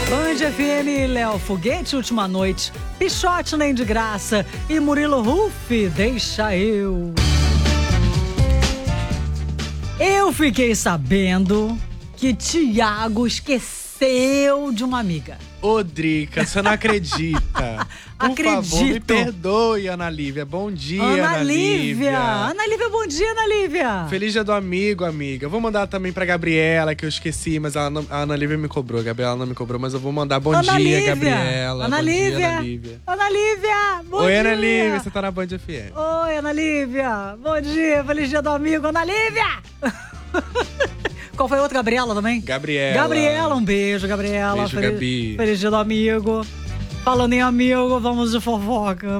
Band FM, Léo Foguete, Última Noite, Pichote Nem de Graça e Murilo Huff, Deixa Eu. Eu fiquei sabendo que Thiago esqueceu de uma amiga. Ô, Drica, você não acredita. Por favor, me perdoe, Ana Lívia. Bom dia, Ana Lívia. Ana Lívia, bom dia, Ana Lívia. Feliz dia do amigo, amiga. Vou mandar também pra Gabriela, que eu esqueci, mas a Ana Lívia me cobrou. A Gabriela não me cobrou, mas eu vou mandar bom Ana dia, Lívia. Gabriela. Ana bom Lívia. Dia, Ana Lívia. Ana Lívia, bom dia. Oi, Ana Lívia, você tá na Band FM. Oi, Ana Lívia. Bom dia, feliz dia do amigo, Ana Lívia. Qual foi a outra? Gabriela também? Gabriela, um beijo, Gabriela. Beijo, Gabi. Feliz dia do amigo. Falando em amigo, vamos de fofoca.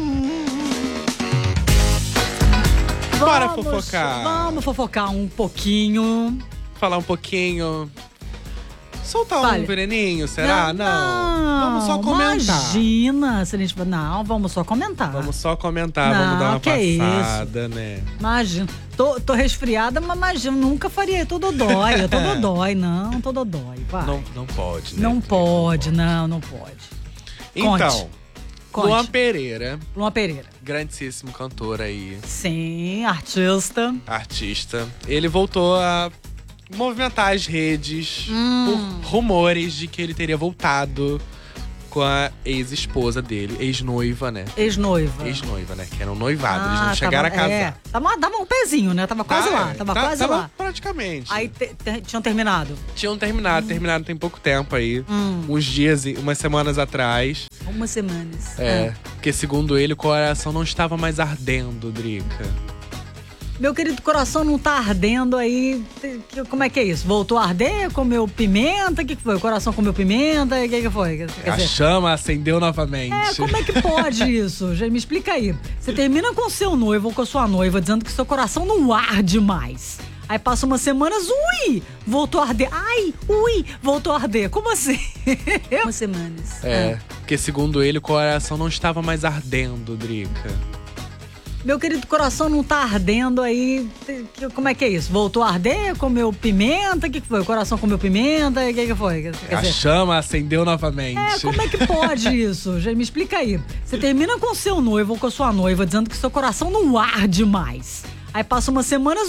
Bora fofocar. Vamos fofocar um pouquinho. Falar um pouquinho. Soltar Fale. um veneninho, será? Não. Vamos só comentar. Imagina, se a gente... Não, vamos só comentar. Vamos só comentar, Não, vamos dar uma que passada, né? Imagina. Tô resfriada, mas imagina, nunca faria. Tô dodói, não, tô dodói. Vai. Não pode, né? Não pode, não pode. Então, Conte. Luan Pereira, grandíssimo cantor aí, Sim, artista. artista, ele voltou a movimentar as redes por rumores de que ele teria voltado com a ex-esposa dele, ex-noiva, né? Ex-noiva. Que era um noivado, eles não chegaram a casar. Tava um pezinho, né? Tava quase lá, quase lá. Praticamente. Aí tinham terminado. Tinham terminado tem pouco tempo aí. Uns dias, umas semanas atrás. Umas semanas. Porque segundo ele, o coração não estava mais ardendo, Drica. Meu querido, coração não tá ardendo aí. Como é que é isso? Voltou a arder? Comeu pimenta? O que foi? O coração comeu pimenta? O que foi? A chama acendeu novamente. Como é que pode isso? Já me explica aí. Você termina com o seu noivo ou com a sua noiva dizendo que seu coração não arde mais. Aí passa umas semanas, voltou a arder. Voltou a arder. Como assim? Umas semanas. Porque segundo ele, o coração não estava mais ardendo, Drica. Meu querido, coração não tá ardendo aí. Como é que é isso? Voltou a arder? Comeu pimenta? O que foi? O coração comeu pimenta? O que foi? A chama acendeu novamente. Como é que pode isso? Já me explica aí. Você termina com o seu noivo ou com a sua noiva dizendo que seu coração não arde mais. Aí passa umas semanas,